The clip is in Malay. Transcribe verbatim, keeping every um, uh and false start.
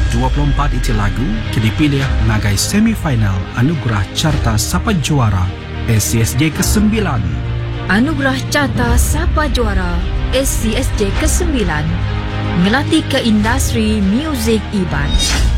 dua puluh empat itu lagu kini dipilih sebagai semifinal Anugerah Carta Sapa Juara S C S J kesembilan. Anugerah Carta Sapa Juara S C S J kesembilan melatih ke industri muzik Iban.